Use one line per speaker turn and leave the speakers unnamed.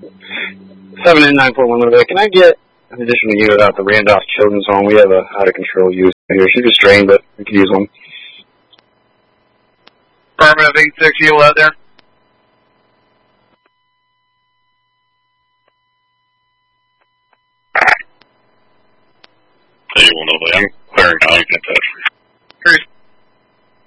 7 and 9.1 Winnebago. Can I get an additional unit out the Randolph Children's Home? We have a out-of-control user here. She's just strained, but we could use one.
Affirmative, 8-6, you out there?
Hey, well, nobody. I'm clearing out. I can touch.